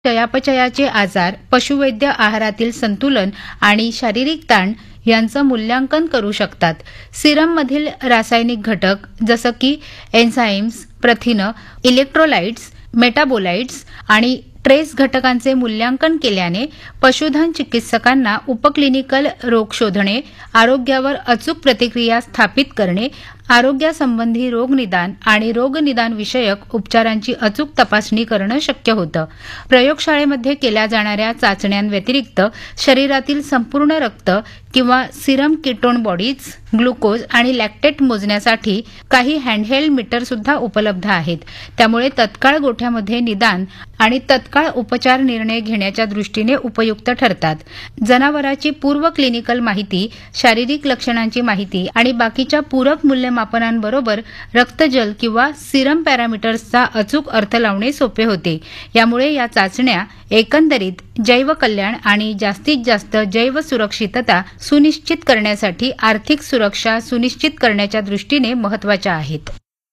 चयापचयाचे आजार, पशुवैद्य आहारातील संतुलन आणि शारीरिक ताण यांचं मूल्यांकन करू शकतात. सिरममधील रासायनिक घटक जसं की एन्झाईम्स, प्रथिनं, इलेक्ट्रोलाइट्स, मेटाबोलाइट्स आणि ट्रेस घटकांचे मूल्यांकन केल्याने पशुधन चिकित्सकांना उपक्लिनिकल रोग शोधणे, आरोग्यावर अचूक प्रतिक्रिया स्थापित करणे, आरोग्यासंबंधी रोगनिदान आणि रोगनिदान विषयक उपचारांची अचूक तपासणी करणं शक्य होतं. प्रयोगशाळेमध्ये केल्या जाणाऱ्या चाचण्यांव्यतिरिक्त शरीरातील संपूर्ण रक्त किंवा सिरम कीटोन बॉडीज, ग्लुकोज आणि लॅक्टेट मोजण्यासाठी काही हँडहेल्ड मीटर सुद्धा उपलब्ध आहेत. त्यामुळे तत्काळ गोठ्यामध्ये निदान आणि तत्काळ उपचार निर्णय घेण्याच्या दृष्टीने उपयुक्त ठरतात. जनावराची पूर्व क्लिनिकल माहिती, शारीरिक लक्षणांची माहिती आणि बाकीच्या पूरक मूल्यमापनांबरोबर रक्तजल किंवा सिरम पॅरामीटर्सचा अचूक अर्थ लावणे सोपे होते. यामुळे या चाचण्या एकंदरीत जैव कल्याण आणि जास्तीत जास्त जैव सुरक्षितता सुनिश्चित करण्यासाठी आर्थिक सुरक्षा सुनिश्चित करण्याच्या दृष्टीने महत्त्वाच्या आहेत.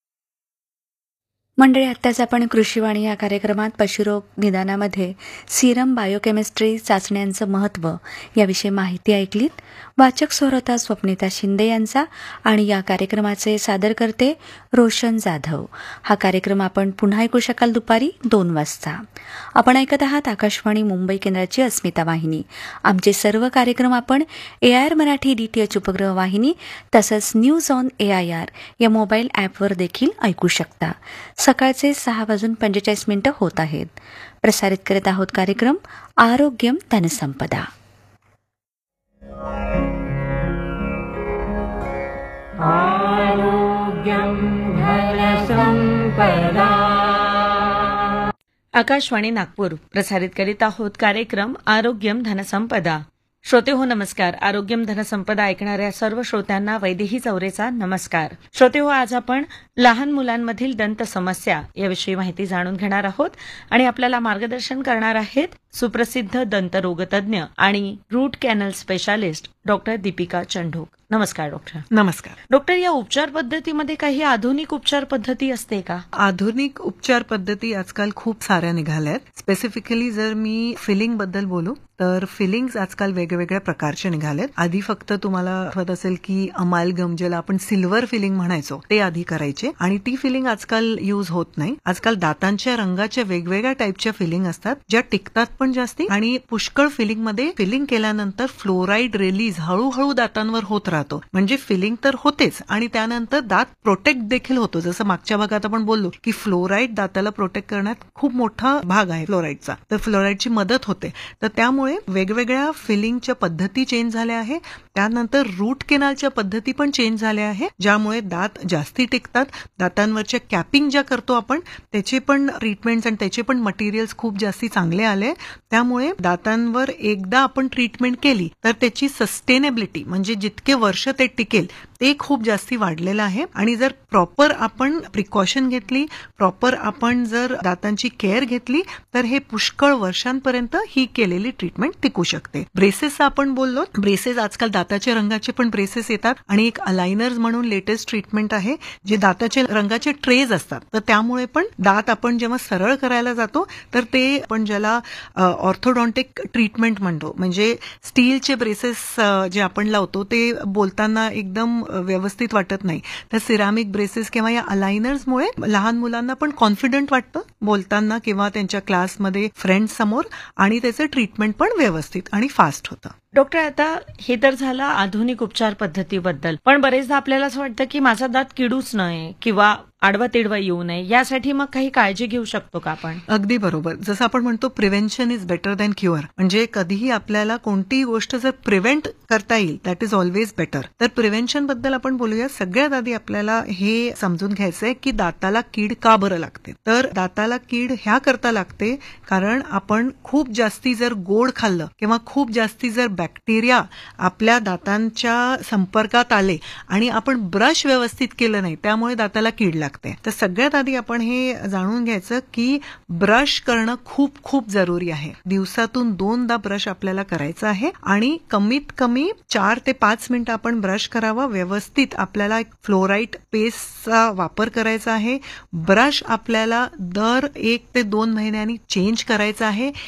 मंडळी, आत्ताच आपण कृषीवाणी या कार्यक्रमात पशुरोग निदानामध्ये सिरम बायोकेमिस्ट्री चाचण्यांचं महत्त्व याविषयी माहिती ऐकलीत. वाचक स्वर होता स्वप्निता शिंदे यांचा आणि या कार्यक्रमाचे सादरकर्ते रोशन जाधव. हा कार्यक्रम आपण पुन्हा ऐकू शकाल दुपारी 2 वाजता. आपण ऐकत आहात आकाशवाणी मुंबई केंद्राची अस्मिता वाहिनी. आमचे सर्व कार्यक्रम आपण AIR मराठी DTH उपग्रह वाहिनी तसंच न्यूज ऑन AIR या मोबाईल ॲपवर देखील ऐकू शकता. सकाळचे 6:45 होत आहेत. प्रसारित करत आहोत कार्यक्रम आरोग्यम धनसंपदा. आकाशवाणी नागपूर प्रसारित करीत आहोत कार्यक्रम आरोग्यम धनसंपदा. श्रोते हो नमस्कार. आरोग्यम धनसंपदा ऐकणाऱ्या सर्व श्रोत्यांना वैदेही चौरेचा नमस्कार. श्रोते हो, आज आपण लहान मुलांमधील दंत समस्या याविषयी माहिती जाणून घेणार आहोत आणि आपल्याला मार्गदर्शन करणार आहेत सुप्रसिद्ध दंतरोगतज्ञ आणि route canal specialist doctor Deepika Chandhok. नमस्कार डॉक्टर. नमस्कार डॉक्टर, या उपचार पद्धतीमध्ये काही आधुनिक उपचार पद्धती असते का? आधुनिक उपचार पद्धती आजकाल खूप साऱ्या निघाल्या आहेत. स्पेसिफिकली जर मी फिलिंग बद्दल बोलू तर फिलिंग्स आजकाल वेगवेगळ्या प्रकारचे निघालेत. आधी फक्त तुम्हाला आठवत असेल की अमालगम, ज्याला आपण सिल्वर फिलिंग म्हणायचो, ते आधी करायचे आणि ती फिलिंग आजकाल यूज होत नाही. आजकाल दातांच्या रंगाच्या वेगवेगळ्या टाईपच्या फिलिंग असतात ज्या टिकतात पण जास्ती आणि पुष्कळ फिलिंग मध्ये फिलिंग केल्यानंतर फ्लोराईड रिलीज हळूहळू दातांवर होत राहतो. म्हणजे फिलिंग तर होतेच आणि त्यानंतर दात प्रोटेक्ट देखील होतो. जसं मागच्या भागात आपण बोललो की फ्लोराईड दाताला प्रोटेक्ट करण्यात खूप मोठा भाग आहे फ्लोराईडचा, तर फ्लोराईडची मदत होते. तर त्यामुळे वेगवेगळ्या फिलिंगच्या पद्धती चेंज झाल्या आहे. त्यानंतर रूट केनालच्या पद्धती पण चेंज झाल्या आहे, ज्यामुळे दात जास्ती टिकतात. दातांवरच्या कॅपिंग ज्या करतो आपण त्याचे पण ट्रीटमेंट्स आणि त्याचे पण मटेरियल्स खूप जास्ती चांगले आले. त्यामुळे दातांवर एकदा आपण ट्रीटमेंट केली तर त्याची सस्टेनेबिलिटी म्हणजे जितके वर्ष ते टिकेल ते खूप जास्ती वाढलेलं आहे. आणि जर प्रॉपर आपण प्रिकॉशन घेतली, प्रॉपर आपण जर दातांची केअर घेतली तर हे पुष्कळ वर्षांपर्यंत ही केलेली ट्रीटमेंट टिकू शकते. ब्रेसेस आपण बोललो, ब्रेसेस आजकाल दाताच्या रंगाचे पण ब्रेसेस येतात आणि एक अलायनर्स म्हणून लेटेस्ट ट्रीटमेंट आहे जे दाताच्या रंगाचे ट्रेज असतात. तर त्यामुळे पण दात आपण जेव्हा सरळ करायला जातो तर ते आपण ज्याला ऑर्थोडॉन्टिक ट्रीटमेंट म्हणतो, म्हणजे स्टीलचे ब्रेसेस जे आपण लावतो ते बोलताना एकदम व्यवस्थित वाटत नाही. तर सिरामिक ब्रेसेस किंवा या अलायनर्समुळे लहान मुलांना पण कॉन्फिडंट वाटतं बोलताना किंवा त्यांच्या क्लासमध्ये फ्रेंड्स समोर आणि त्याचं ट्रीटमेंट पण व्यवस्थित आणि फास्ट होतं. डॉक्टर, आता हे तर झालं आधुनिक उपचार पद्धतीबद्दल, पण बरेचदा आपल्याला असं वाटतं की माझा दात किडूच नये किंवा आडवा तिडवा येऊ नये, यासाठी मग काही काळजी घेऊ शकतो का आपण? अगदी बरोबर. जसं आपण म्हणतो prevention is better than cure, म्हणजे कधीही आपल्याला कोणतीही गोष्ट जर प्रिव्हेंट करता येईल दॅट इज ऑलवेज बेटर. तर प्रिव्हेन्शन बद्दल आपण बोलूया. सगळ्यात आधी आपल्याला हे समजून घ्यायचंय की दाताला कीड का बरं लागते. तर दाताला कीड ह्या करता लागते कारण आपण खूप जास्ती जर गोड खाल्लं किंवा खूप जास्ती जर बॅक्टेरिया आपल्या दातांच्या संपर्कात आले आणि आपण ब्रश व्यवस्थित केलं नाही, त्यामुळे दाताला कीड लागते. लागते. तर सगळ्यात आधी आपण हे जाणून घ्यायचं की ब्रश करणं खूप खूप जरुरी आहे. दिवसातून 2दा ब्रश आपल्याला करायचा आहे आणि कमीत कमी 4 ते 5 मिनिटं आपण ब्रश करावा. व्यवस्थित आपल्याला एक फ्लोराईड पेस्टचा वापर करायचा आहे. ब्रश आपल्याला दर 1 ते 2 महिन्यांनी चेंज करायचा आहे.